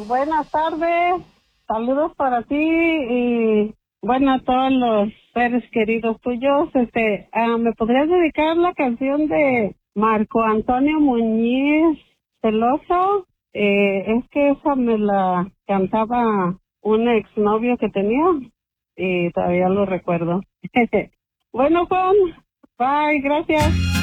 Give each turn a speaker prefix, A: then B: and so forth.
A: Buenas tardes, saludos para ti y bueno, a todos los seres queridos tuyos. ¿Me podrías dedicar la canción de Marco Antonio Muñiz Celoso? Es que esa me la cantaba un exnovio que tenía y todavía lo recuerdo. Bueno, Juan, bye, gracias.